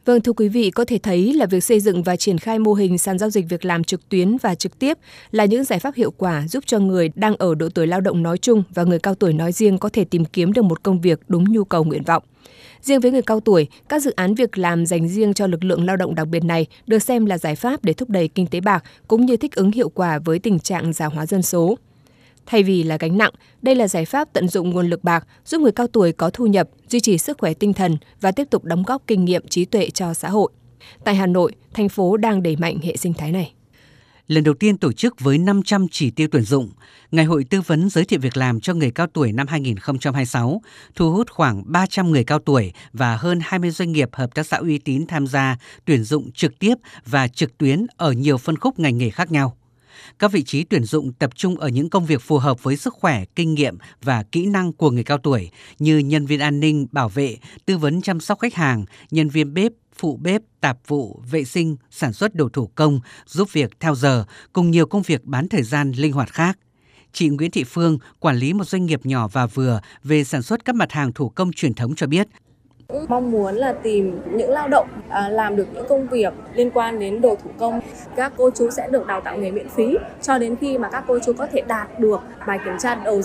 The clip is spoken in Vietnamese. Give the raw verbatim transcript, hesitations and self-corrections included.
Vâng, thưa quý vị, có thể thấy là việc xây dựng và triển khai mô hình sàn giao dịch việc làm trực tuyến và trực tiếp là những giải pháp hiệu quả giúp cho người đang ở độ tuổi lao động nói chung và người cao tuổi nói riêng có thể tìm kiếm được một công việc đúng nhu cầu nguyện vọng. Riêng với người cao tuổi, các dự án việc làm dành riêng cho lực lượng lao động đặc biệt này được xem là giải pháp để thúc đẩy kinh tế bạc cũng như thích ứng hiệu quả với tình trạng già hóa dân số. Thay vì là gánh nặng, đây là giải pháp tận dụng nguồn lực bạc giúp người cao tuổi có thu nhập, duy trì sức khỏe tinh thần và tiếp tục đóng góp kinh nghiệm trí tuệ cho xã hội. Tại Hà Nội, thành phố đang đẩy mạnh hệ sinh thái này. Lần đầu tiên tổ chức với năm trăm chỉ tiêu tuyển dụng, Ngày hội tư vấn giới thiệu việc làm cho người cao tuổi năm hai nghìn không trăm hai mươi sáu thu hút khoảng ba trăm người cao tuổi và hơn hai mươi doanh nghiệp hợp tác xã uy tín tham gia tuyển dụng trực tiếp và trực tuyến ở nhiều phân khúc ngành nghề khác nhau. Các vị trí tuyển dụng tập trung ở những công việc phù hợp với sức khỏe, kinh nghiệm và kỹ năng của người cao tuổi như nhân viên an ninh, bảo vệ, tư vấn chăm sóc khách hàng, nhân viên bếp, phụ bếp, tạp vụ, vệ sinh, sản xuất đồ thủ công, giúp việc theo giờ, cùng nhiều công việc bán thời gian linh hoạt khác. Chị Nguyễn Thị Phương, quản lý một doanh nghiệp nhỏ và vừa về sản xuất các mặt hàng thủ công truyền thống cho biết. Mong muốn là tìm những lao động à, làm được những công việc liên quan đến đồ thủ công. Các cô chú sẽ được đào tạo nghề miễn phí cho đến khi mà các cô chú có thể đạt được bài kiểm tra đầu